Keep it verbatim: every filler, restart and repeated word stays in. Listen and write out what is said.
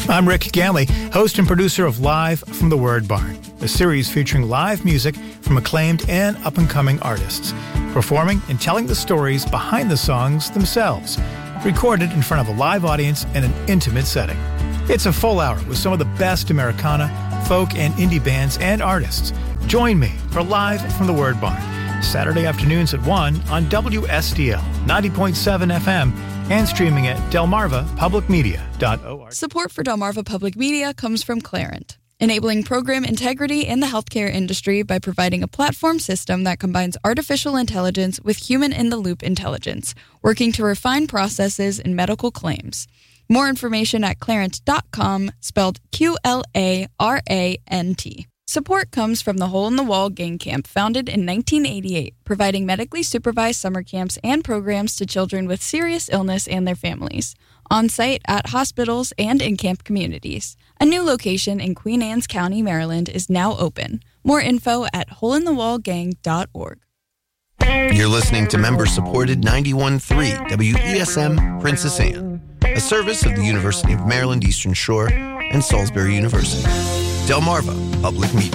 I'm Rick Ganley, host and producer of Live from the Word Barn, a series featuring live music from acclaimed and up-and-coming artists, performing and telling the stories behind the songs themselves, recorded in front of a live audience in an intimate setting. It's a full hour with some of the best Americana, folk, and indie bands and artists. Join me for Live from the Word Barn, Saturday afternoons at one on W S D L ninety point seven F M and streaming at delmarva public media dot org. Support for Delmarva Public Media comes from Clarent, enabling program integrity in the healthcare industry by providing a platform system that combines artificial intelligence with human-in-the-loop intelligence, working to refine processes in medical claims. More information at clarent dot com, spelled Q L A R A N T. Support comes from the Hole in the Wall Gang Camp, founded in nineteen eighty-eight, providing medically supervised summer camps and programs to children with serious illness and their families, on-site at hospitals and in camp communities. A new location in Queen Anne's County, Maryland is now open. More info at hole in the wall gang dot org. You're listening to member-supported ninety-one point three W E S M Princess Anne, a service of the University of Maryland Eastern Shore and Salisbury University. Delmarva Public Media.